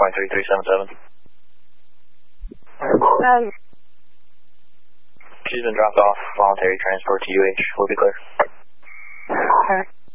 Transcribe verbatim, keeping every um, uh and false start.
going three three seven seven. Uh, She's been dropped off. Voluntary transport to U H. We'll be clear. okay.